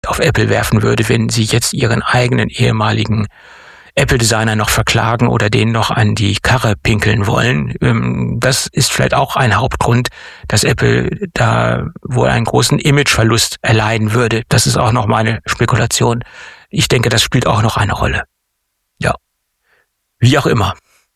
auf Apple werfen würde, wenn sie jetzt ihren eigenen ehemaligen Apple-Designer noch verklagen oder den noch an die Karre pinkeln wollen. Das ist vielleicht auch ein Hauptgrund, dass Apple da wohl einen großen Imageverlust erleiden würde. Das ist auch noch meine Spekulation. Ich denke, das spielt auch noch eine Rolle. Ja. Wie auch immer.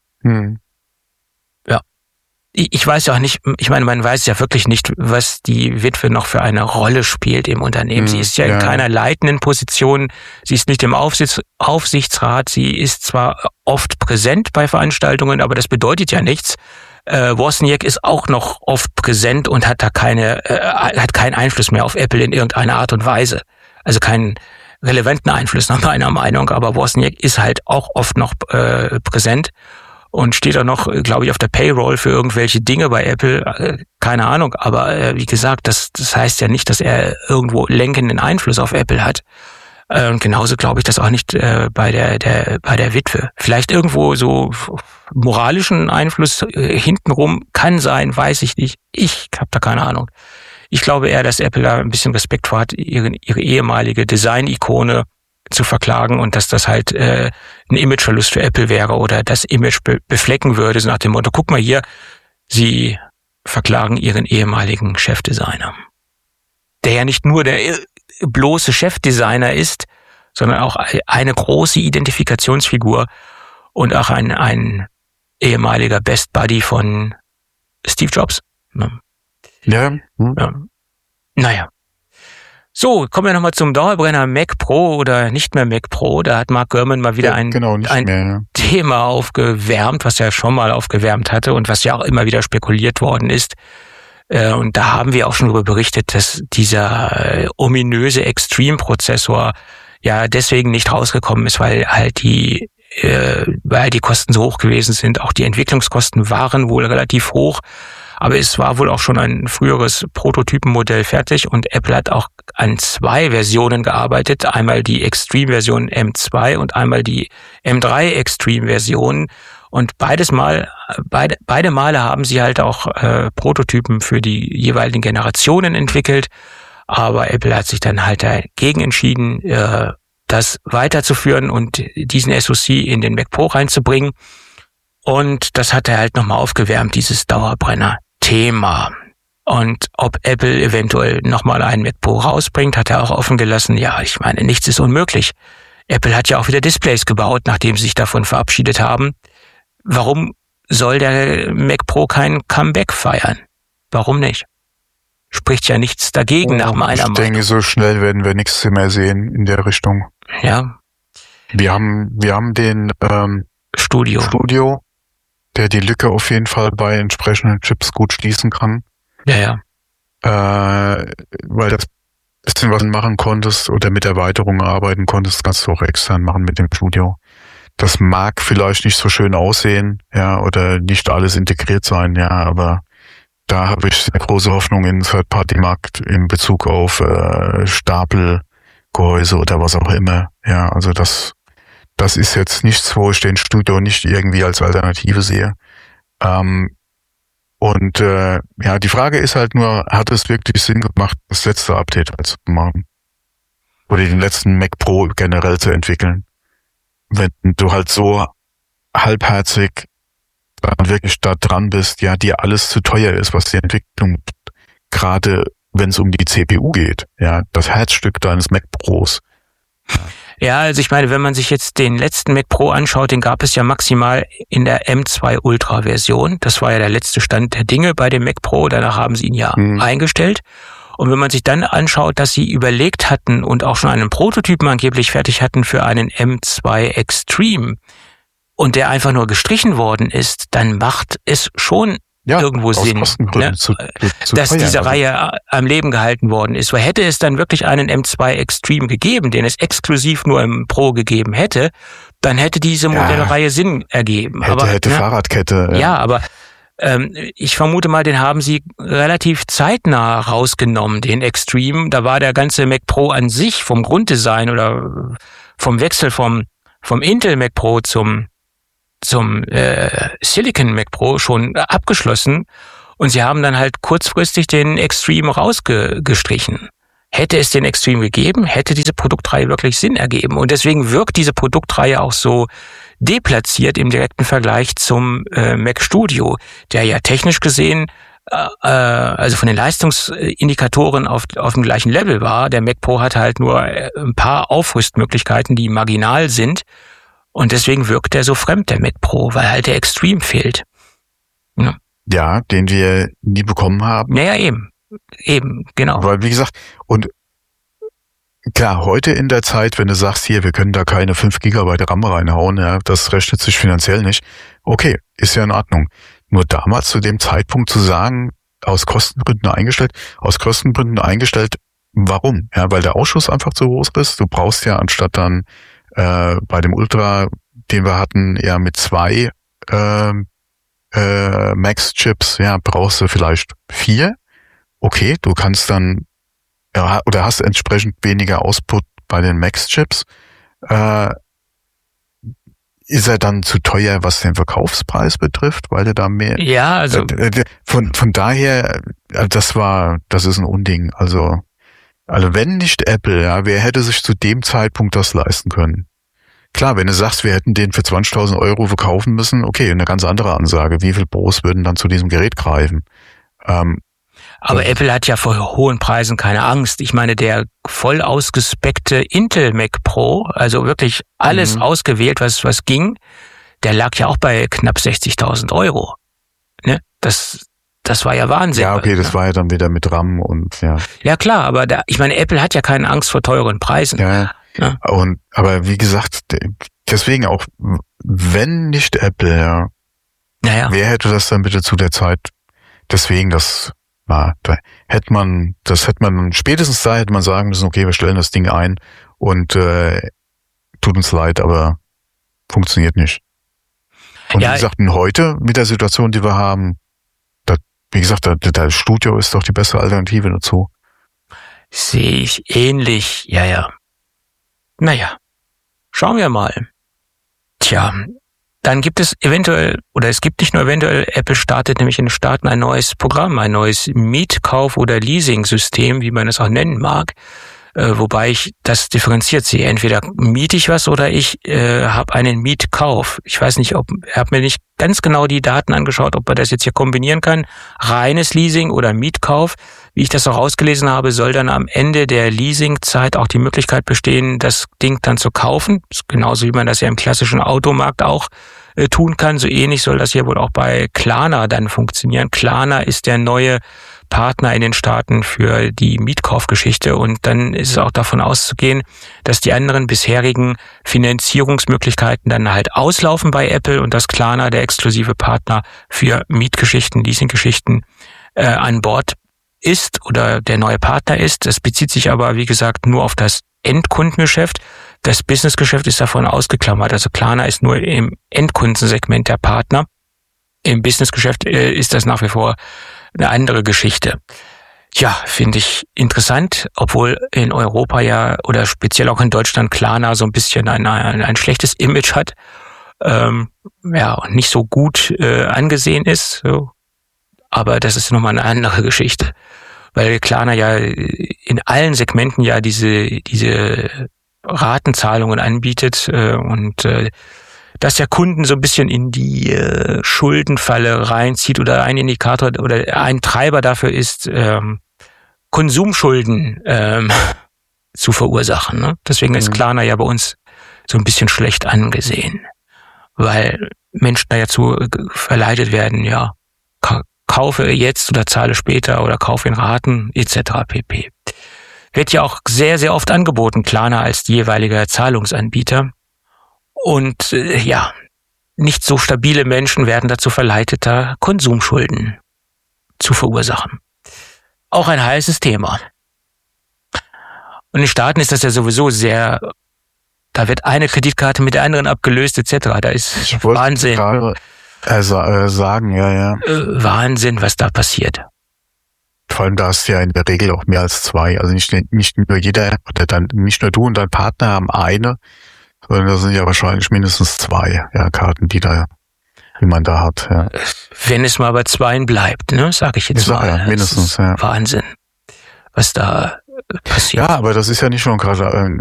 Ja. Ich weiß ja auch nicht, ich meine, man weiß ja wirklich nicht, was die Witwe noch für eine Rolle spielt im Unternehmen. Sie ist ja in keiner leitenden Position, sie ist nicht im Aufsichtsrat, sie ist zwar oft präsent bei Veranstaltungen, aber das bedeutet ja nichts. Wozniak ist auch noch oft präsent und hat da hat keinen Einfluss mehr auf Apple in irgendeiner Art und Weise. Also keinen relevanten Einfluss nach meiner Meinung, aber Wozniak ist halt auch oft noch präsent. Und steht auch noch, glaube ich, auf der Payroll für irgendwelche Dinge bei Apple. Keine Ahnung, aber wie gesagt, das heißt ja nicht, dass er irgendwo lenkenden Einfluss auf Apple hat. Und genauso glaube ich das auch nicht bei der Witwe. Vielleicht irgendwo so moralischen Einfluss hintenrum kann sein, weiß ich nicht. Ich habe da keine Ahnung. Ich glaube eher, dass Apple da ein bisschen Respekt vor hat, ihre ehemalige Design-Ikone zu verklagen und dass das halt ein Imageverlust für Apple wäre oder das Image beflecken würde, so nach dem Motto, guck mal hier, sie verklagen ihren ehemaligen Chefdesigner. Der ja nicht nur der bloße Chefdesigner ist, sondern auch eine große Identifikationsfigur und auch ein ehemaliger Best Buddy von Steve Jobs. Ja. Ja. Naja. So, kommen wir nochmal zum Dauerbrenner Mac Pro oder nicht mehr Mac Pro. Da hat Mark Gurman mal wieder ein Thema aufgewärmt, was er schon mal aufgewärmt hatte und was ja auch immer wieder spekuliert worden ist. Und da haben wir auch schon darüber berichtet, dass dieser ominöse Extreme-Prozessor ja deswegen nicht rausgekommen ist, weil halt die Kosten so hoch gewesen sind. Auch die Entwicklungskosten waren wohl relativ hoch. Aber es war wohl auch schon ein früheres Prototypenmodell fertig und Apple hat auch an 2 Versionen gearbeitet. Einmal die Extreme-Version M2 und einmal die M3 Extreme-Version. Und beide Male haben sie halt auch Prototypen für die jeweiligen Generationen entwickelt. Aber Apple hat sich dann halt dagegen entschieden, das weiterzuführen und diesen SoC in den Mac Pro reinzubringen. Und das hat er halt nochmal aufgewärmt, dieses Dauerbrenner-Thema. Und ob Apple eventuell nochmal einen Mac Pro rausbringt, hat er auch offen gelassen. Ja, ich meine, nichts ist unmöglich. Apple hat ja auch wieder Displays gebaut, nachdem sie sich davon verabschiedet haben. Warum soll der Mac Pro kein Comeback feiern? Warum nicht? Spricht ja nichts dagegen nach meiner Meinung. Ich denke, so schnell werden wir nichts mehr sehen in der Richtung. Ja. Wir haben den Studio, der die Lücke auf jeden Fall bei entsprechenden Chips gut schließen kann. Ja. Weil das bisschen, was du machen konntest oder mit Erweiterungen arbeiten konntest, kannst du auch extern machen mit dem Studio. Das mag vielleicht nicht so schön aussehen, ja, oder nicht alles integriert sein, ja, aber da habe ich eine große Hoffnung in den Third-Party-Markt in Bezug auf Stapelgehäuse oder was auch immer. Ja, also das ist jetzt nichts, wo ich den Studio nicht irgendwie als Alternative sehe. Die Frage ist halt nur, hat es wirklich Sinn gemacht, das letzte Update halt zu machen? Oder den letzten Mac Pro generell zu entwickeln? Wenn du halt so halbherzig dann wirklich da dran bist, ja, dir alles zu teuer ist, was die Entwicklung, gerade wenn es um die CPU geht, ja, das Herzstück deines Mac Pros. Ja, also ich meine, wenn man sich jetzt den letzten Mac Pro anschaut, den gab es ja maximal in der M2 Ultra Version. Das war ja der letzte Stand der Dinge bei dem Mac Pro. Danach haben sie ihn ja eingestellt. Und wenn man sich dann anschaut, dass sie überlegt hatten und auch schon einen Prototypen angeblich fertig hatten für einen M2 Extreme und der einfach nur gestrichen worden ist, dann macht es schon irgendwo Sinn, ne? Dass diese Reihe am Leben gehalten worden ist. Weil hätte es dann wirklich einen M2 Extreme gegeben, den es exklusiv nur im Pro gegeben hätte, dann hätte diese Modellreihe Sinn ergeben. Hätte Fahrradkette. Ja, aber ich vermute mal, den haben sie relativ zeitnah rausgenommen, den Extreme. Da war der ganze Mac Pro an sich vom Grunddesign oder vom Wechsel vom Intel Mac Pro zum Silicon Mac Pro schon abgeschlossen und sie haben dann halt kurzfristig den Extreme rausgestrichen. hätte es den Extreme gegeben, hätte diese Produktreihe wirklich Sinn ergeben. Und deswegen wirkt diese Produktreihe auch so deplatziert im direkten Vergleich zum Mac Studio, der ja technisch gesehen also von den Leistungsindikatoren auf dem gleichen Level war. Der Mac Pro hat halt nur ein paar Aufrüstmöglichkeiten, die marginal sind. Und deswegen wirkt der so fremd, der Mac Pro, weil halt der Extreme fehlt. Ja, den wir nie bekommen haben. Naja, eben, genau. Weil, wie gesagt, und klar, heute in der Zeit, wenn du sagst, hier, wir können da keine 5 Gigabyte RAM reinhauen, ja, das rechnet sich finanziell nicht. Okay, ist ja in Ordnung. Nur damals zu dem Zeitpunkt zu sagen, aus Kostengründen eingestellt, warum? Ja, weil der Ausschuss einfach zu hoch ist. Du brauchst ja anstatt dann bei dem Ultra, den wir hatten, ja mit 2 Max-Chips, ja, brauchst du vielleicht 4. Okay, du kannst dann oder hast entsprechend weniger Output bei den Max-Chips. Ist er dann zu teuer, was den Verkaufspreis betrifft, weil der da mehr... Ja, also... Von daher, das ist ein Unding. Also wenn nicht Apple, ja, wer hätte sich zu dem Zeitpunkt das leisten können? Klar, wenn du sagst, wir hätten den für 20.000 Euro verkaufen müssen, okay, eine ganz andere Ansage. Wie viel Pros würden dann zu diesem Gerät greifen? Aber Apple hat ja vor hohen Preisen keine Angst. Ich meine, der voll ausgespeckte Intel Mac Pro, also wirklich alles ausgewählt, was ging, der lag ja auch bei knapp 60.000 Euro. Ne? Das war ja Wahnsinn. Ja, okay, das war ja dann wieder mit RAM und ja. Ja klar, aber ich meine, Apple hat ja keine Angst vor teuren Preisen. Ja. Aber wie gesagt, deswegen auch, wenn nicht Apple, ja, wer hätte das dann bitte zu der Zeit? Deswegen, hätte man spätestens da hätte man sagen müssen, okay, wir stellen das Ding ein und tut uns leid, aber funktioniert nicht. Und wie gesagt, heute mit der Situation, die wir haben, wie gesagt, das Studio ist doch die bessere Alternative dazu. Sehe ich ähnlich, ja. Naja, schauen wir mal. Tja, dann gibt es eventuell, oder es gibt nicht nur eventuell, Apple startet nämlich in den Staaten ein neues Programm, ein neues Mietkauf- oder Leasing-System, wie man es auch nennen mag. Wobei ich das differenziert sehe. Entweder miete ich was oder ich habe einen Mietkauf. Ich weiß nicht, ich habe mir nicht ganz genau die Daten angeschaut, ob man das jetzt hier kombinieren kann. Reines Leasing oder Mietkauf. Wie ich das auch ausgelesen habe, soll dann am Ende der Leasingzeit auch die Möglichkeit bestehen, das Ding dann zu kaufen. Genauso wie man das ja im klassischen Automarkt auch tun kann. So ähnlich soll das hier wohl auch bei Klarna dann funktionieren. Klarna ist der neue Partner in den Staaten für die Mietkaufgeschichte und dann ist es auch davon auszugehen, dass die anderen bisherigen Finanzierungsmöglichkeiten dann halt auslaufen bei Apple und dass Klarna der exklusive Partner für Mietgeschichten, Leasinggeschichten an Bord ist oder der neue Partner ist. Das bezieht sich aber, wie gesagt, nur auf das Endkundengeschäft. Das Businessgeschäft ist davon ausgeklammert. Also Klarna ist nur im Endkundensegment der Partner. Im Businessgeschäft ist das nach wie vor eine andere Geschichte. Ja, finde ich interessant, obwohl in Europa ja oder speziell auch in Deutschland Klarna so ein bisschen ein schlechtes Image hat, und nicht so gut angesehen ist. So. Aber das ist nochmal eine andere Geschichte, weil Klarna ja in allen Segmenten ja diese Ratenzahlungen anbietet und dass der Kunden so ein bisschen in die Schuldenfalle reinzieht oder ein Indikator oder ein Treiber dafür ist, Konsumschulden zu verursachen. Ne? Deswegen ist Klarna ja bei uns so ein bisschen schlecht angesehen, weil Menschen dazu verleitet werden, ja, kaufe jetzt oder zahle später oder kaufe in Raten etc. pp. Wird ja auch sehr, sehr oft angeboten, Klarna als jeweiliger Zahlungsanbieter. Und nicht so stabile Menschen werden dazu verleitet, da Konsumschulden zu verursachen. Auch ein heißes Thema. Und in den Staaten ist das ja sowieso sehr, da wird eine Kreditkarte mit der anderen abgelöst etc. Da ist Wahnsinn. Sagen, ja. Wahnsinn, was da passiert. Vor allem da hast du ja in der Regel auch mehr als 2. Also nicht nur jeder, oder dann nicht nur du und dein Partner haben eine, sondern das sind ja wahrscheinlich mindestens 2 Karten, die man da hat. Ja. Wenn es mal bei 2 bleibt, ne, sage ich jetzt mal. Ja, mindestens, ja. Wahnsinn, was da passiert. Ja, aber das ist ja nicht nur gerade,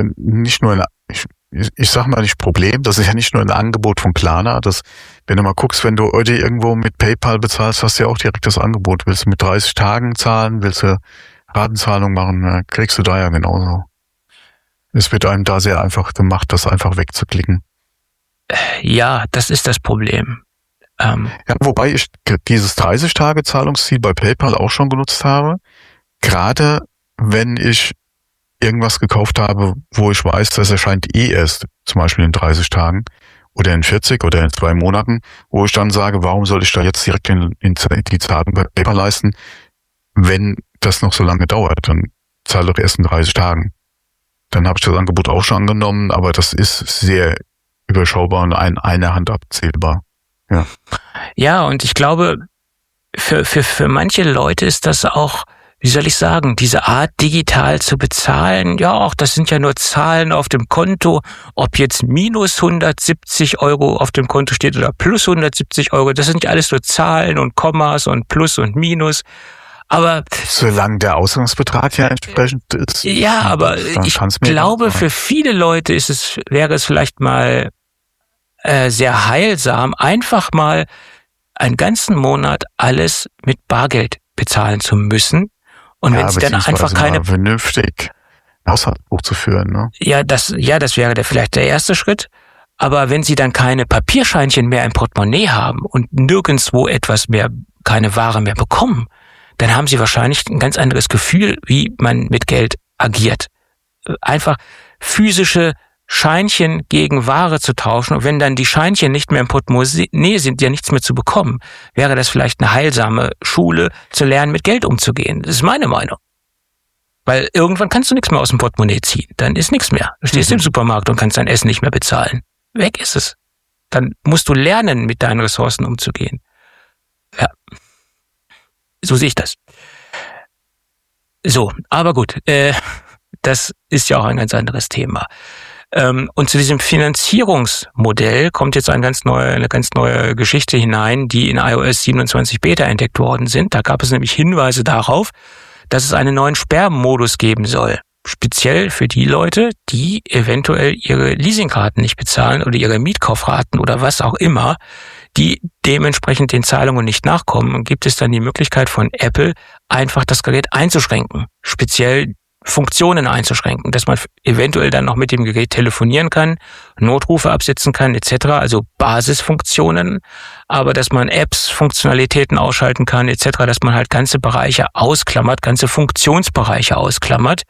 ich sag mal nicht Problem, das ist ja nicht nur ein Angebot von Klarna, wenn du mal guckst, wenn du heute irgendwo mit PayPal bezahlst, hast du ja auch direkt das Angebot. Willst du mit 30 Tagen zahlen, willst du Ratenzahlung machen, kriegst du da ja genauso. Es wird einem da sehr einfach gemacht, das einfach wegzuklicken. Ja, das ist das Problem. Ja, wobei ich dieses 30-Tage-Zahlungsziel bei PayPal auch schon genutzt habe. Gerade wenn ich irgendwas gekauft habe, wo ich weiß, das erscheint erst, zum Beispiel in 30 Tagen oder in 40 oder in 2 Monaten, wo ich dann sage, warum soll ich da jetzt direkt die Zahlung bei PayPal leisten, wenn das noch so lange dauert? Dann zahle doch erst in 30 Tagen. Dann habe ich das Angebot auch schon angenommen, aber das ist sehr überschaubar und eine Hand abzählbar. Ja, und ich glaube, für manche Leute ist das auch, wie soll ich sagen, diese Art digital zu bezahlen, ja auch, das sind ja nur Zahlen auf dem Konto, ob jetzt minus 170 Euro auf dem Konto steht oder plus 170 Euro, das sind ja alles nur Zahlen und Kommas und Plus und Minus. Aber solange der Ausgangsbetrag ja entsprechend ist. Ja, aber ich glaube, für viele Leute wäre es vielleicht mal sehr heilsam, einfach mal einen ganzen Monat alles mit Bargeld bezahlen zu müssen. Und wenn sie dann einfach keine vernünftig Haushaltsbuch zu führen, ne? Ja, das wäre vielleicht der erste Schritt. Aber wenn sie dann keine Papierscheinchen mehr im Portemonnaie haben und nirgendwo keine Ware mehr bekommen, dann haben sie wahrscheinlich ein ganz anderes Gefühl, wie man mit Geld agiert. Einfach physische Scheinchen gegen Ware zu tauschen. Und wenn dann die Scheinchen nicht mehr im Portemonnaie sind, ja nichts mehr zu bekommen, wäre das vielleicht eine heilsame Schule, zu lernen, mit Geld umzugehen. Das ist meine Meinung. Weil irgendwann kannst du nichts mehr aus dem Portemonnaie ziehen. Dann ist nichts mehr. Du stehst im Supermarkt und kannst dein Essen nicht mehr bezahlen. Weg ist es. Dann musst du lernen, mit deinen Ressourcen umzugehen. Ja. So sehe ich das. So, aber gut. Das ist ja auch ein ganz anderes Thema. Und zu diesem Finanzierungsmodell kommt jetzt eine ganz neue Geschichte hinein, die in iOS 27 Beta entdeckt worden sind. Da gab es nämlich Hinweise darauf, dass es einen neuen Sperrmodus geben soll. Speziell für die Leute, die eventuell ihre Leasingraten nicht bezahlen oder ihre Mietkaufraten oder was auch immer, die dementsprechend den Zahlungen nicht nachkommen, gibt es dann die Möglichkeit von Apple, einfach das Gerät einzuschränken. Speziell Funktionen einzuschränken, dass man eventuell dann noch mit dem Gerät telefonieren kann, Notrufe absetzen kann etc., also Basisfunktionen, aber dass man Apps, Funktionalitäten ausschalten kann etc., dass man halt ganze Bereiche ausklammert, ganze Funktionsbereiche ausklammert.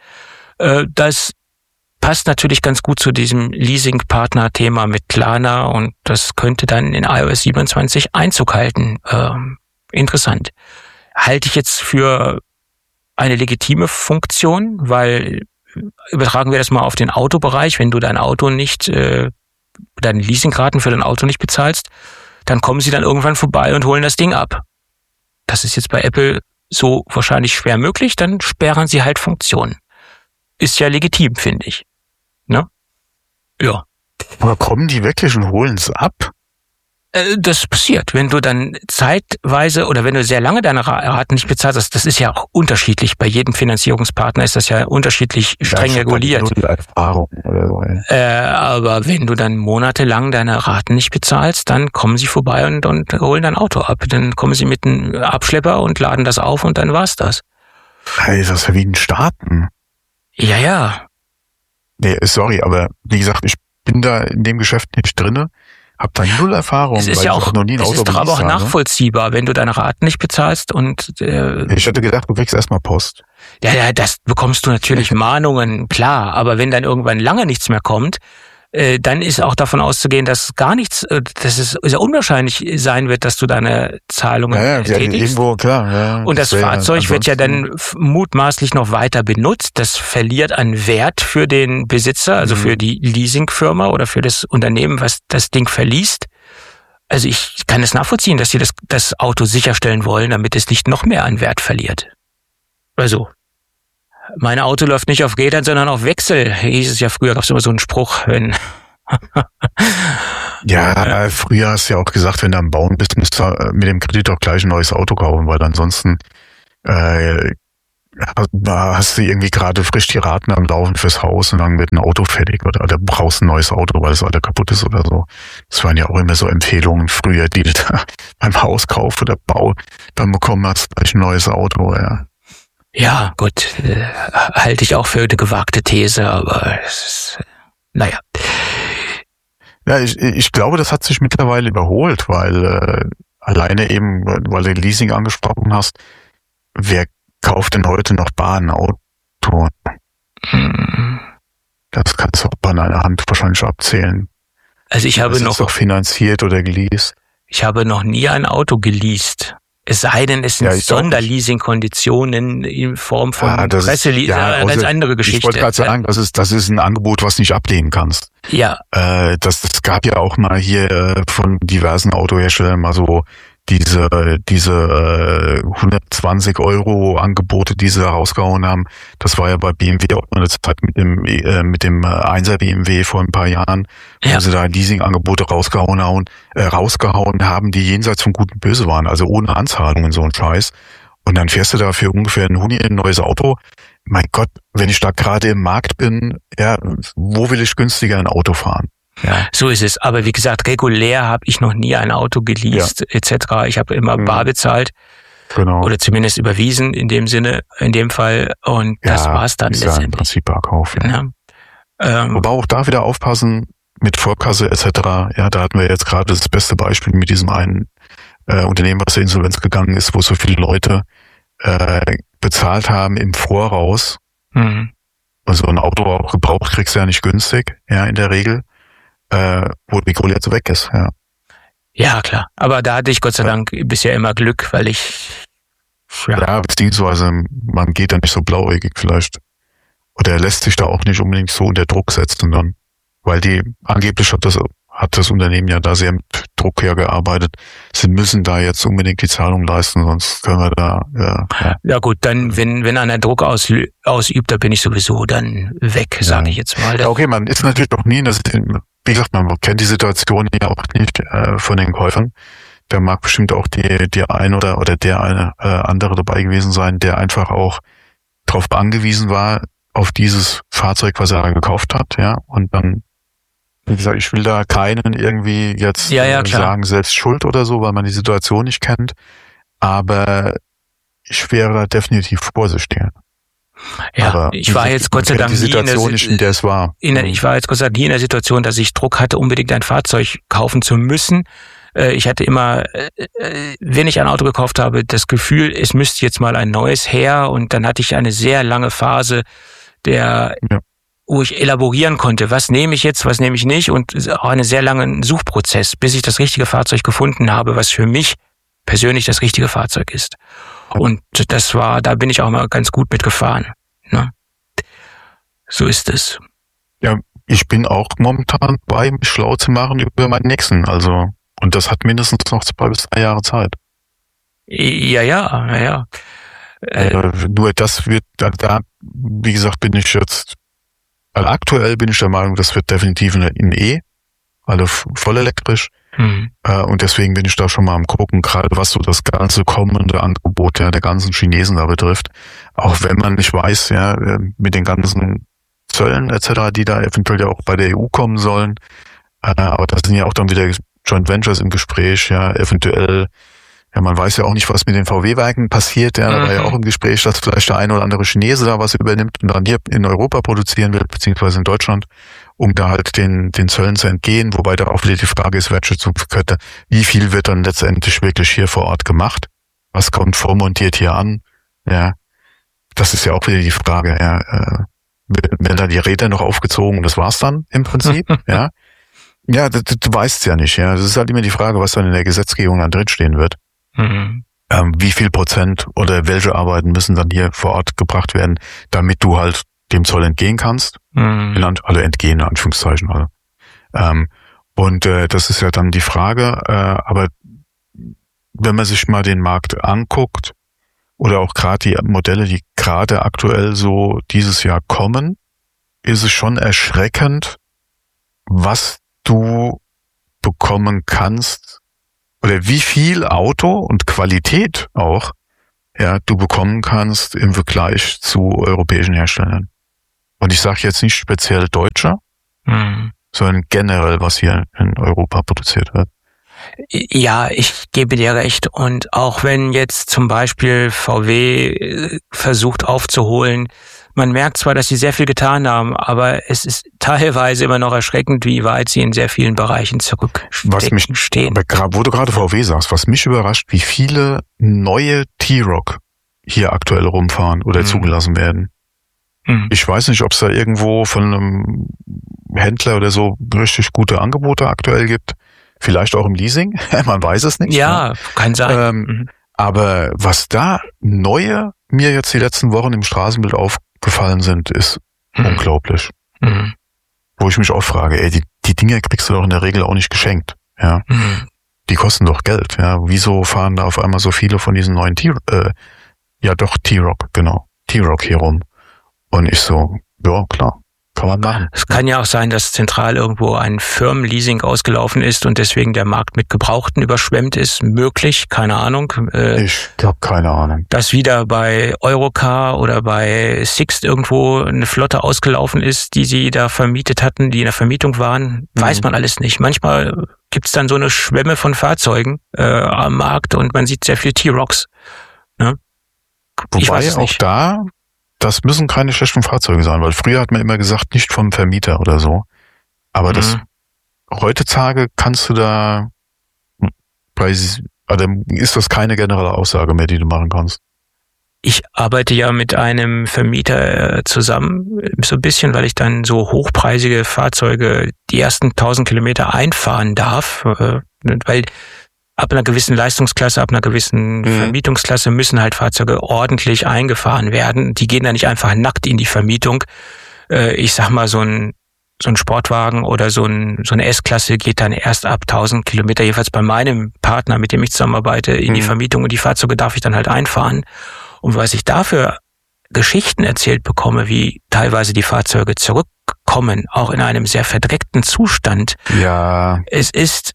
Das passt natürlich ganz gut zu diesem Leasing-Partner-Thema mit Klarna und das könnte dann in iOS 27 Einzug halten. Interessant. Halte ich jetzt für eine legitime Funktion, weil übertragen wir das mal auf den Autobereich, wenn du dein Auto nicht, deine Leasingraten für dein Auto nicht bezahlst, dann kommen sie dann irgendwann vorbei und holen das Ding ab. Das ist jetzt bei Apple so wahrscheinlich schwer möglich, dann sperren sie halt Funktionen. Ist ja legitim, finde ich. Ne? Ja. Aber kommen die wirklich und holen es ab? Das passiert, wenn du dann zeitweise oder wenn du sehr lange deine Raten nicht bezahlst, das ist ja auch unterschiedlich. Bei jedem Finanzierungspartner ist das ja unterschiedlich streng reguliert. Erfahrung oder so. Aber wenn du dann monatelang deine Raten nicht bezahlst, dann kommen sie vorbei und holen dein Auto ab. Dann kommen sie mit einem Abschlepper und laden das auf und dann war's das. Hey, das ist ja wie ein Starten. Ja. Nee, sorry, aber wie gesagt, ich bin da in dem Geschäft nicht drinne. Hab da null Erfahrung. Es ist ja auch, es ist doch aber auch nachvollziehbar, wenn du deine Raten nicht bezahlst und ich hätte gedacht, du kriegst erstmal Post. Ja, das bekommst du natürlich Mahnungen, klar, aber wenn dann irgendwann lange nichts mehr kommt, dann ist auch davon auszugehen, dass gar nichts, dass es sehr unwahrscheinlich sein wird, dass du deine Zahlungen tätigst. Irgendwo, klar. Ja, und das Fahrzeug wird ja dann mutmaßlich noch weiter benutzt. Das verliert an Wert für den Besitzer, also für die Leasingfirma oder für das Unternehmen, was das Ding verliest. Also ich kann es nachvollziehen, dass sie das Auto sicherstellen wollen, damit es nicht noch mehr an Wert verliert. Also mein Auto läuft nicht auf Rädern, sondern auf Wechsel. Hieß es ja früher, gab es immer so einen Spruch, wenn... Ja, früher hast du ja auch gesagt, wenn du am Bauen bist, musst du mit dem Kredit auch gleich ein neues Auto kaufen, weil ansonsten hast du irgendwie gerade frisch die Raten am Laufen fürs Haus und dann wird ein Auto fertig oder du brauchst ein neues Auto, weil das alte kaputt ist oder so. Das waren ja auch immer so Empfehlungen früher, die du da beim Hauskauf oder Bau dann bekommen hast, gleich ein neues Auto, ja. Ja, gut, halte ich auch für eine gewagte These, aber es ist, naja. Ja, ich glaube, das hat sich mittlerweile überholt, weil alleine eben, weil du Leasing angesprochen hast, wer kauft denn heute noch bar ein Auto? Das kannst du auch an einer Hand wahrscheinlich abzählen. Also ich habe noch... Ist doch finanziert oder geleast? Ich habe noch nie ein Auto geleast. Es sei denn, es sind Sonderleasing-Konditionen in Form von Presseleasing, eine ganz andere Geschichte. Ich wollte gerade sagen, das ist ein Angebot, was du nicht ablehnen kannst. Ja. Das gab ja auch mal hier von diversen Autoherstellern mal so diese 120 € Angebote, die sie rausgehauen haben. Das war ja bei BMW auch eine Zeit mit dem 1er BMW vor ein paar Jahren, wo sie da Leasing-Angebote rausgehauen haben, die jenseits von Gut und Böse waren, also ohne Anzahlungen, so ein Scheiß. Und dann fährst du da für ungefähr ein Huni ein neues Auto. Mein Gott, wenn ich da gerade im Markt bin, ja, wo will ich günstiger ein Auto fahren? Ja. So ist es. Aber wie gesagt, regulär habe ich noch nie ein Auto geleast etc. Ich habe immer bar bezahlt. Genau. Oder zumindest überwiesen in dem Sinne, in dem Fall. Und das war's dann letztendlich. Ja, im Prinzip Barkauf. Ja. Wobei auch da wieder aufpassen mit Vorkasse etc. Ja, da hatten wir jetzt gerade das beste Beispiel mit diesem einen Unternehmen, was in Insolvenz gegangen ist, wo so viele Leute bezahlt haben im Voraus. Also ein Auto auch gebraucht kriegst du ja nicht günstig, ja, in der Regel. Wo die Kohle jetzt weg ist, ja. Ja, klar. Aber da hatte ich Gott sei Dank bisher immer Glück, weil ich... Ja, beziehungsweise man geht da nicht so blauäugig vielleicht. Oder er lässt sich da auch nicht unbedingt so unter Druck setzen dann. Weil angeblich hat das Unternehmen ja da sehr mit Druck hergearbeitet. Sie müssen da jetzt unbedingt die Zahlung leisten, sonst können wir da... Ja gut, dann wenn einer Druck ausübt, da bin ich sowieso dann weg, sage ich jetzt mal. Ja, okay, man ist natürlich noch nie... Wie gesagt, man kennt die Situation ja auch nicht von den Käufern. Da mag bestimmt auch die ein oder der eine andere dabei gewesen sein, der einfach auch darauf angewiesen war, auf dieses Fahrzeug, was er gekauft hat, ja. Und dann, wie gesagt, ich will da keinen irgendwie jetzt sagen, selbst schuld oder so, weil man die Situation nicht kennt. Aber ich wäre da definitiv vorsichtiger. Ja, aber ich war jetzt Gott sei Dank nie in der es war. Ich war jetzt Gott sei Dank nie in der Situation, dass ich Druck hatte, unbedingt ein Fahrzeug kaufen zu müssen. Ich hatte immer, wenn ich ein Auto gekauft habe, das Gefühl, es müsste jetzt mal ein neues her. Und dann hatte ich eine sehr lange Phase, wo ich elaborieren konnte, was nehme ich jetzt, was nehme ich nicht. Und auch einen sehr langen Suchprozess, bis ich das richtige Fahrzeug gefunden habe, was für mich persönlich das richtige Fahrzeug ist. Und da bin ich auch mal ganz gut mitgefahren. Ne? So ist es. Ja, ich bin auch momentan bei, mich schlau zu machen über meinen nächsten. Also, und das hat mindestens noch 2 bis 3 Jahre Zeit. Ja. Nur das wird, wie gesagt, bin ich jetzt, weil aktuell bin ich der Meinung, das wird definitiv ein E, also voll elektrisch. Und deswegen bin ich da schon mal am gucken, gerade was so das ganze kommende Angebot der ganzen Chinesen da betrifft. Auch wenn man nicht weiß, ja, mit den ganzen Zöllen etc., die da eventuell ja auch bei der EU kommen sollen. Aber da sind ja auch dann wieder Joint Ventures im Gespräch, ja, eventuell. Ja, man weiß ja auch nicht, was mit den VW-Werken passiert. Ja, da war ja auch im Gespräch, dass vielleicht der eine oder andere Chinese da was übernimmt und dann hier in Europa produzieren will, beziehungsweise in Deutschland, um da halt den Zöllen zu entgehen. Wobei da auch wieder die Frage ist, Wertschöpfungskette, wie viel wird dann letztendlich wirklich hier vor Ort gemacht? Was kommt vormontiert hier an? Ja, das ist ja auch wieder die Frage. Ja, werden da die Räder noch aufgezogen und das war's dann im Prinzip? Ja, ja, du weißt ja nicht. Ja, das ist halt immer die Frage, was dann in der Gesetzgebung dann drinstehen wird. Wie viel Prozent oder welche Arbeiten müssen dann hier vor Ort gebracht werden, damit du halt dem Zoll entgehen kannst. Alle entgehen, in Anführungszeichen. Alle. Und das ist ja dann die Frage. Aber wenn man sich mal den Markt anguckt oder auch gerade die Modelle, die gerade aktuell so dieses Jahr kommen, ist es schon erschreckend, was du bekommen kannst oder wie viel Auto und Qualität auch du bekommen kannst im Vergleich zu europäischen Herstellern. Und ich sage jetzt nicht speziell Deutscher, sondern generell, was hier in Europa produziert wird. Ja, ich gebe dir recht. Und auch wenn jetzt zum Beispiel VW versucht aufzuholen, man merkt zwar, dass sie sehr viel getan haben, aber es ist teilweise immer noch erschreckend, wie weit sie in sehr vielen Bereichen zurückstehen. Aber wo du gerade VW sagst, was mich überrascht, wie viele neue T-Roc hier aktuell rumfahren oder zugelassen werden. Ich weiß nicht, ob es da irgendwo von einem Händler oder so richtig gute Angebote aktuell gibt. Vielleicht auch im Leasing, man weiß es nicht. Ja, kann sein. Aber was da neue mir jetzt die letzten Wochen im Straßenbild aufgefallen sind, ist unglaublich. Wo ich mich auch frage, die Dinge kriegst du doch in der Regel auch nicht geschenkt. Ja, die kosten doch Geld. Ja, wieso fahren da auf einmal so viele von diesen neuen T-Roc hier rum? Und ich so, ja klar, kann man machen. Es kann ja auch sein, dass zentral irgendwo ein Firmenleasing ausgelaufen ist und deswegen der Markt mit Gebrauchten überschwemmt ist. Möglich, keine Ahnung. Ich habe keine Ahnung. Dass wieder bei Europcar oder bei Sixt irgendwo eine Flotte ausgelaufen ist, die sie da vermietet hatten, die in der Vermietung waren, weiß man alles nicht. Manchmal gibt's dann so eine Schwemme von Fahrzeugen am Markt und man sieht sehr viele T-Rocs. Ne? Wobei auch da, das müssen keine schlechten Fahrzeuge sein, weil früher hat man immer gesagt, nicht vom Vermieter oder so. Aber das heutzutage kannst du da, ist das keine generelle Aussage mehr, die du machen kannst. Ich arbeite ja mit einem Vermieter zusammen, so ein bisschen, weil ich dann so hochpreisige Fahrzeuge die ersten 1000 Kilometer einfahren darf, weil ab einer gewissen Leistungsklasse, ab einer gewissen Vermietungsklasse müssen halt Fahrzeuge ordentlich eingefahren werden. Die gehen da nicht einfach nackt in die Vermietung. Ich sag mal, so ein Sportwagen oder so eine S-Klasse geht dann erst ab 1000 Kilometer, jedenfalls bei meinem Partner, mit dem ich zusammenarbeite, in die Vermietung, und die Fahrzeuge darf ich dann halt einfahren. Und was ich dafür Geschichten erzählt bekomme, wie teilweise die Fahrzeuge zurückkommen, auch in einem sehr verdreckten Zustand. Ja. Es ist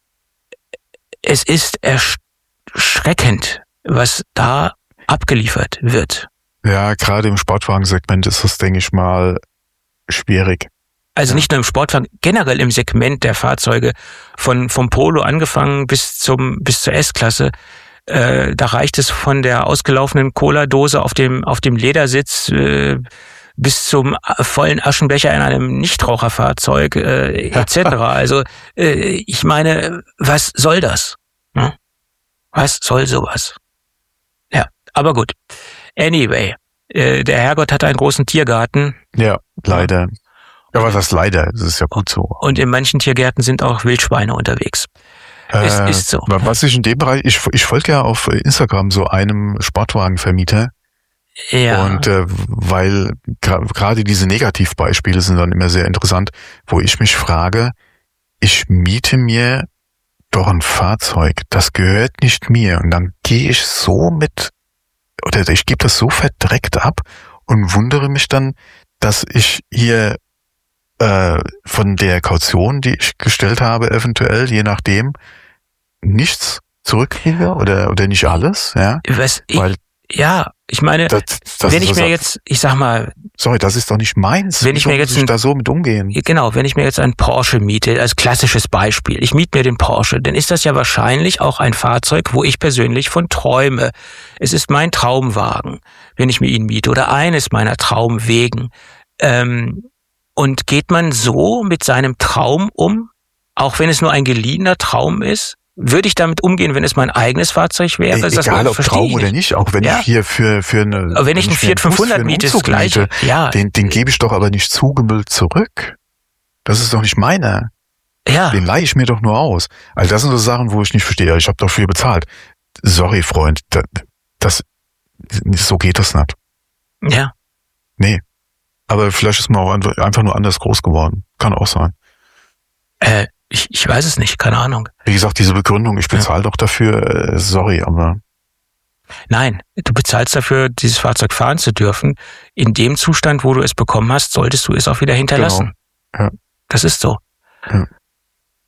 erschreckend, was da abgeliefert wird. Ja, gerade im Sportwagensegment ist das, denke ich mal, schwierig. Also nicht nur im Sportwagen, generell im Segment der Fahrzeuge, vom Polo angefangen bis zur S-Klasse. Da reicht es von der ausgelaufenen Cola-Dose auf dem Ledersitz bis zum vollen Aschenbecher in einem Nichtraucherfahrzeug etc. Also ich meine, was soll das? Hm? Was soll sowas? Ja, aber gut. Anyway, der Herrgott hatte einen großen Tiergarten. Ja, leider. Aber das leider, das ist ja gut so. Und in manchen Tiergärten sind auch Wildschweine unterwegs. Es ist so. Was ich in dem Bereich, ich folge ja auf Instagram so einem Sportwagenvermieter. Ja. Und weil gerade diese Negativbeispiele sind dann immer sehr interessant, wo ich mich frage, ich miete mir doch ein Fahrzeug, das gehört nicht mir, und dann gehe ich so ich gebe das so verdreckt ab und wundere mich dann, dass ich hier von der Kaution, die ich gestellt habe, eventuell, je nachdem, nichts zurückkriege oder nicht alles, ja. Ich meine, wenn ich mir jetzt, ich sag mal... Sorry, das ist doch nicht meins. Wenn ich mir jetzt da so mit umgehen? Genau, wenn ich mir jetzt einen Porsche miete, als klassisches Beispiel, ich miete mir den Porsche, dann ist das ja wahrscheinlich auch ein Fahrzeug, wo ich persönlich von träume. Es ist mein Traumwagen, wenn ich mir ihn miete, oder eines meiner Traumwegen. Und geht man so mit seinem Traum um, auch wenn es nur ein geliehener Traum ist? Würde ich damit umgehen, wenn es mein eigenes Fahrzeug wäre? Egal ob Traum oder nicht, auch wenn ich hier für eine... Aber wenn ich einen Fiat 500 miete, ist das Gleiche. Ja. Den gebe ich doch aber nicht zugemüllt zurück. Das ist doch nicht meiner. Ja. Den leihe ich mir doch nur aus. Also das sind so Sachen, wo ich nicht verstehe. Ich habe dafür bezahlt. Sorry, Freund, so geht das nicht. Ja. Nee. Aber vielleicht ist man auch einfach nur anders groß geworden. Kann auch sein. Ich weiß es nicht, keine Ahnung. Wie gesagt, diese Begründung, ich bezahle doch dafür, sorry, aber... Nein, du bezahlst dafür, dieses Fahrzeug fahren zu dürfen. In dem Zustand, wo du es bekommen hast, solltest du es auch wieder hinterlassen. Genau. Ja. Das ist so. Ja.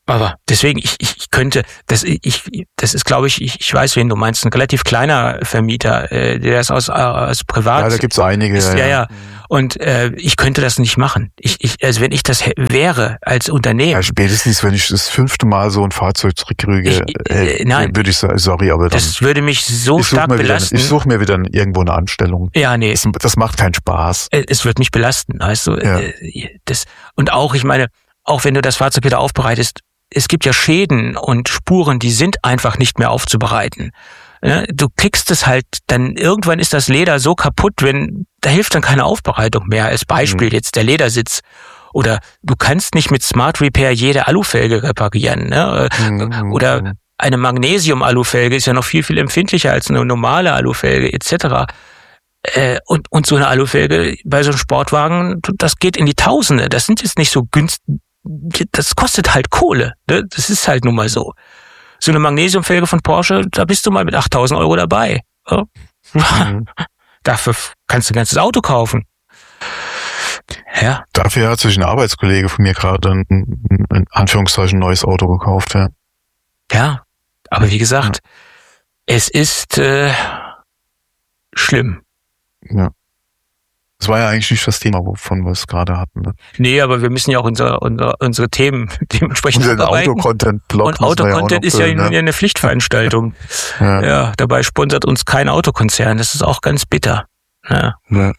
Aber deswegen, ich könnte, das ist, glaube ich weiß, wen du meinst, ein relativ kleiner Vermieter, der das aus privat. Ja, da gibt's einige. Ist, ja. Und ich könnte das nicht machen. Also wenn ich das wäre als Unternehmen. Ja, spätestens, wenn ich das 5. Mal so ein Fahrzeug zurückkriege, nein, würde ich sagen, sorry, aber dann, das würde mich so stark belasten. Ich suche mir wieder irgendwo eine Anstellung. Ja, nee. Das macht keinen Spaß. Es wird mich belasten, weißt du. Ja. Und auch, ich meine, auch wenn du das Fahrzeug wieder aufbereitest, es gibt ja Schäden und Spuren, die sind einfach nicht mehr aufzubereiten. Du kriegst es halt, dann irgendwann ist das Leder so kaputt, da hilft dann keine Aufbereitung mehr. Als Beispiel jetzt der Ledersitz. Oder du kannst nicht mit Smart Repair jede Alufelge reparieren. Ne? Oder eine Magnesium-Alufelge ist ja noch viel, viel empfindlicher als eine normale Alufelge etc. Und so eine Alufelge bei so einem Sportwagen, das geht in die Tausende. Das sind jetzt nicht so günstig. Das kostet halt Kohle. Ne? Das ist halt nun mal so. So eine Magnesiumfelge von Porsche, da bist du mal mit 8.000 € dabei. Ja? Dafür kannst du ein ganzes Auto kaufen. Ja. Dafür hat sich ein Arbeitskollege von mir gerade ein in Anführungszeichen neues Auto gekauft. Ja, aber wie gesagt, es ist schlimm. Ja. Das war ja eigentlich nicht das Thema, wovon wir es gerade hatten. Ne? Nee, aber wir müssen ja auch unsere Themen dementsprechend abarbeiten. Auto-Content-Blog. Und Auto-Content ist ja eine Pflichtveranstaltung. Ja, dabei sponsert uns kein Autokonzern. Das ist auch ganz bitter. Ja.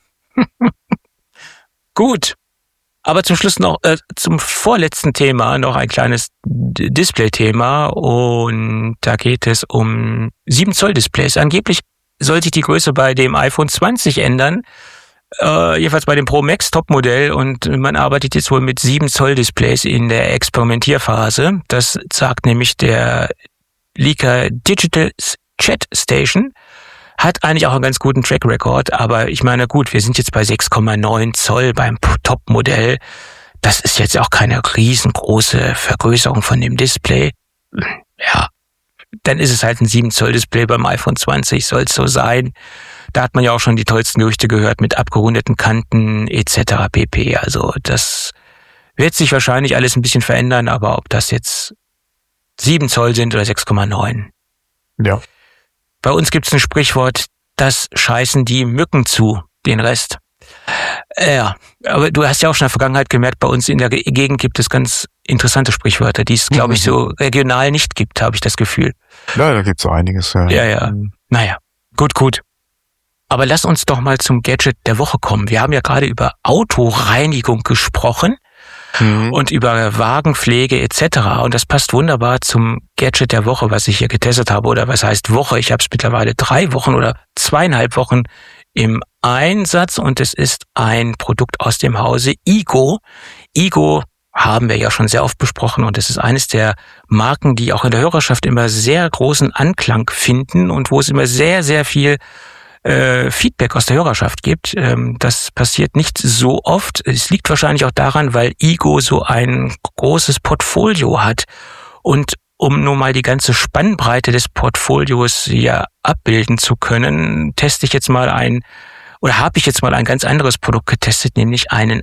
Gut. Aber zum Schluss noch, zum vorletzten Thema noch ein kleines Display-Thema. Und da geht es um 7 Zoll Displays. Angeblich soll sich die Größe bei dem iPhone 20 ändern. Jedenfalls bei dem Pro Max Topmodell, und man arbeitet jetzt wohl mit 7 Zoll Displays in der Experimentierphase. Das sagt nämlich der Leaker Digital Chat Station. Hat eigentlich auch einen ganz guten Track Record, aber ich meine, gut, wir sind jetzt bei 6,9 Zoll beim Topmodell. Das ist jetzt auch keine riesengroße Vergrößerung von dem Display. Ja, dann ist es halt ein 7 Zoll Display beim iPhone 20, soll es so sein. Da hat man ja auch schon die tollsten Gerüchte gehört mit abgerundeten Kanten etc. pp. Also das wird sich wahrscheinlich alles ein bisschen verändern, aber ob das jetzt 7 Zoll sind oder 6,9. Ja. Bei uns gibt's ein Sprichwort, das scheißen die Mücken zu, den Rest. Ja, aber du hast ja auch schon in der Vergangenheit gemerkt, bei uns in der Gegend gibt es ganz interessante Sprichwörter, die es, glaube ich, so regional nicht gibt, habe ich das Gefühl. Ja, da gibt's so einiges. Ja. Naja, gut. Aber lass uns doch mal zum Gadget der Woche kommen. Wir haben ja gerade über Autoreinigung gesprochen und über Wagenpflege etc. Und das passt wunderbar zum Gadget der Woche, was ich hier getestet habe. Oder was heißt Woche? Ich habe es mittlerweile 3 Wochen oder 2,5 Wochen im Einsatz. Und es ist ein Produkt aus dem Hause Ego. Ego haben wir ja schon sehr oft besprochen. Und es ist eines der Marken, die auch in der Hörerschaft immer sehr großen Anklang finden und wo es immer sehr, sehr viel Feedback aus der Hörerschaft gibt. Das passiert nicht so oft. Es liegt wahrscheinlich auch daran, weil Ego so ein großes Portfolio hat. Und um nur mal die ganze Spannbreite des Portfolios hier abbilden zu können, habe ich jetzt mal ein ganz anderes Produkt getestet, nämlich einen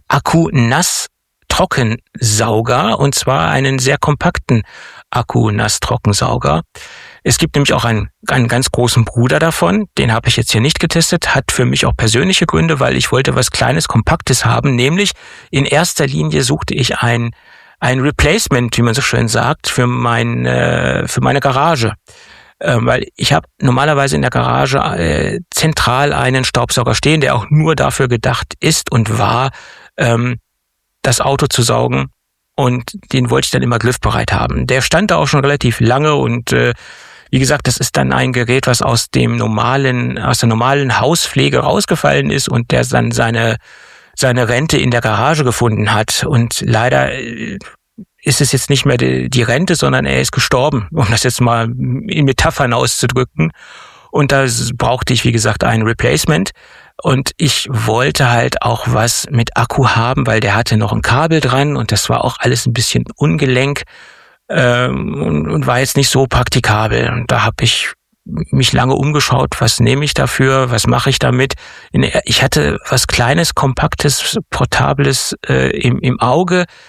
Akku-Nass-Trockensauger, und zwar einen sehr kompakten Akku-Nass-Trockensauger. Es gibt nämlich auch einen ganz großen Bruder davon, den habe ich jetzt hier nicht getestet, hat für mich auch persönliche Gründe, weil ich wollte was Kleines, Kompaktes haben, nämlich in erster Linie suchte ich ein Replacement, wie man so schön sagt, für meine Garage. Weil ich habe normalerweise in der Garage zentral einen Staubsauger stehen, der auch nur dafür gedacht ist und war, das Auto zu saugen, und den wollte ich dann immer griffbereit haben. Der stand da auch schon relativ lange und wie gesagt, das ist dann ein Gerät, was aus der normalen Hauspflege rausgefallen ist und der dann seine Rente in der Garage gefunden hat. Und leider ist es jetzt nicht mehr die Rente, sondern er ist gestorben, um das jetzt mal in Metaphern auszudrücken. Und da brauchte ich, wie gesagt, ein Replacement. Und ich wollte halt auch was mit Akku haben, weil der hatte noch ein Kabel dran und das war auch alles ein bisschen ungelenk und war jetzt nicht so praktikabel. Und da habe ich mich lange umgeschaut, was nehme ich dafür, was mache ich damit. Ich hatte was Kleines, Kompaktes, Portables im Auge.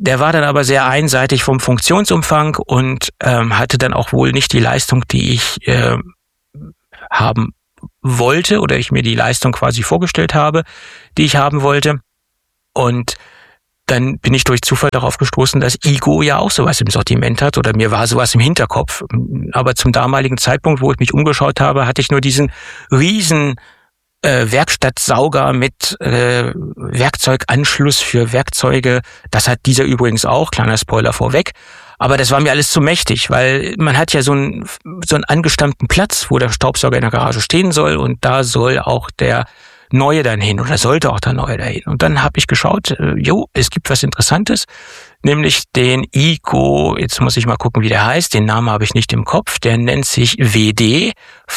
Der war dann aber sehr einseitig vom Funktionsumfang und hatte dann auch wohl nicht die Leistung, die ich haben wollte oder ich mir die Leistung quasi vorgestellt habe, die ich haben wollte. Und dann bin ich durch Zufall darauf gestoßen, dass Igo ja auch sowas im Sortiment hat oder mir war sowas im Hinterkopf. Aber zum damaligen Zeitpunkt, wo ich mich umgeschaut habe, hatte ich nur diesen riesen Werkstattsauger mit Werkzeuganschluss für Werkzeuge. Das hat dieser übrigens auch, kleiner Spoiler vorweg. Aber das war mir alles zu mächtig, weil man hat ja so einen angestammten Platz, wo der Staubsauger in der Garage stehen soll und da soll auch der Neue dann hin oder sollte auch der Neue dahin. Und dann habe ich geschaut, es gibt was Interessantes, nämlich den Igo, jetzt muss ich mal gucken, wie der heißt, den Namen habe ich nicht im Kopf, der nennt sich WD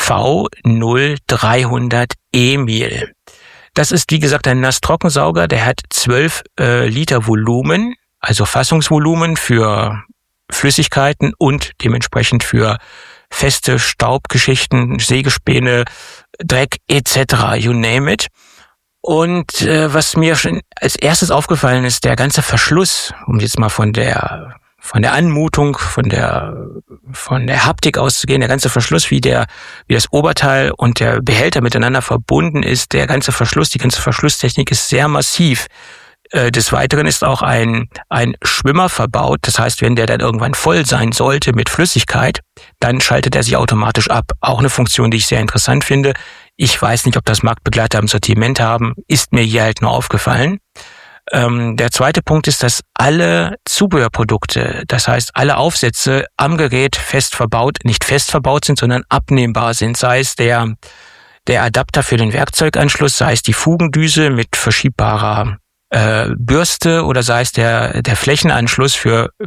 V0300 Emil. Das ist, wie gesagt, ein Nass-Trockensauger, der hat 12 Liter Volumen, also Fassungsvolumen für Flüssigkeiten und dementsprechend für feste Staubgeschichten, Sägespäne, Dreck etc., you name it. Und was mir schon als erstes aufgefallen ist, der ganze Verschluss, um jetzt mal von der Anmutung, von der Haptik auszugehen, der ganze Verschluss, wie das Oberteil und der Behälter miteinander verbunden ist, der ganze Verschluss, die ganze Verschlusstechnik ist sehr massiv. Des Weiteren ist auch ein Schwimmer verbaut. Das heißt, wenn der dann irgendwann voll sein sollte mit Flüssigkeit, dann schaltet er sich automatisch ab. Auch eine Funktion, die ich sehr interessant finde. Ich weiß nicht, ob das Marktbegleiter im Sortiment haben. Ist mir hier halt nur aufgefallen. Der zweite Punkt ist, dass alle Zubehörprodukte, das heißt alle Aufsätze am Gerät nicht fest verbaut sind, sondern abnehmbar sind. Sei es der Adapter für den Werkzeuganschluss, sei es die Fugendüse mit verschiebbarer Bürste oder sei es der Flächenanschluss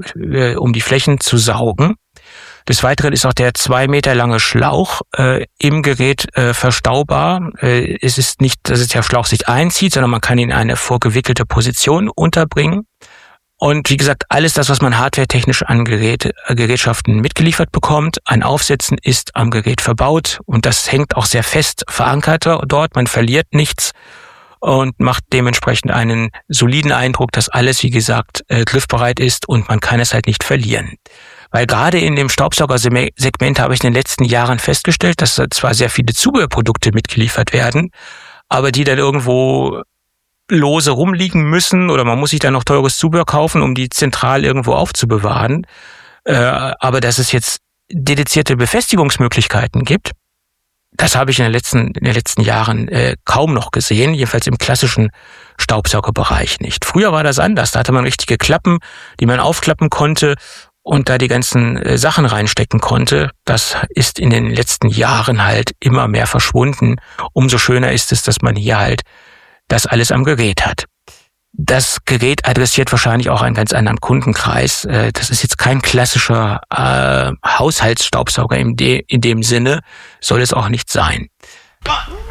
um die Flächen zu saugen. Des Weiteren ist auch der 2 Meter lange Schlauch im Gerät verstaubar. Es ist nicht, dass der Schlauch sich einzieht, sondern man kann ihn in eine vorgewickelte Position unterbringen. Und wie gesagt, alles das, was man hardwaretechnisch an Gerätschaften mitgeliefert bekommt, an Aufsätzen ist am Gerät verbaut und das hängt auch sehr fest verankert dort. Man verliert nichts und macht dementsprechend einen soliden Eindruck, dass alles, wie gesagt, griffbereit ist und man kann es halt nicht verlieren. Weil gerade in dem Staubsaugersegment habe ich in den letzten Jahren festgestellt, dass da zwar sehr viele Zubehörprodukte mitgeliefert werden, aber die dann irgendwo lose rumliegen müssen oder man muss sich dann noch teures Zubehör kaufen, um die zentral irgendwo aufzubewahren. Aber dass es jetzt dedizierte Befestigungsmöglichkeiten gibt, das habe ich in den letzten Jahren kaum noch gesehen, jedenfalls im klassischen Staubsaugerbereich nicht. Früher war das anders, da hatte man richtige Klappen, die man aufklappen konnte und da die ganzen Sachen reinstecken konnte. Das ist in den letzten Jahren halt immer mehr verschwunden. Umso schöner ist es, dass man hier halt das alles am Gerät hat. Das Gerät adressiert wahrscheinlich auch einen ganz anderen Kundenkreis. Das ist jetzt kein klassischer Haushaltsstaubsauger in dem Sinne, soll es auch nicht sein.